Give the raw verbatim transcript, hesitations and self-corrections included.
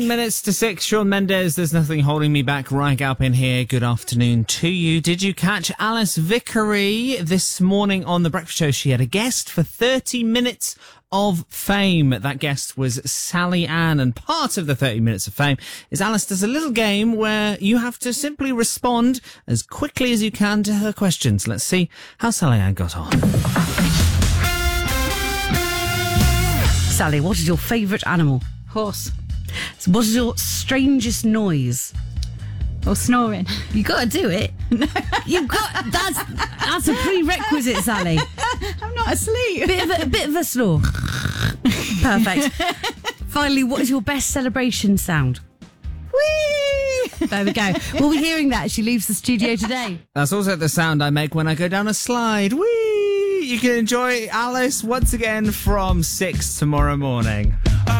Minutes to six, Shawn Mendes, There's Nothing Holding Me Back. Ryan Galpin here. Good afternoon to you. Did you catch Alice Vickery this morning on The Breakfast Show? She had a guest for thirty minutes of fame. That guest was Sally Ann, and part of the thirty minutes of fame is Alice does a little game where you have to simply respond as quickly as you can to her questions. Let's see how Sally Ann got on. Sally, what is your favourite animal? Horse. So what is your strangest noise? Or snoring. You got to do it. No. You've got that's that's a prerequisite, Sally. I'm not asleep. Bit of a, a bit of a snore. Perfect. Finally, what is your best celebration sound? Whee! There we go. We'll be hearing that as she leaves the studio today. That's also the sound I make when I go down a slide. Whee! You can enjoy Alice once again from six tomorrow morning.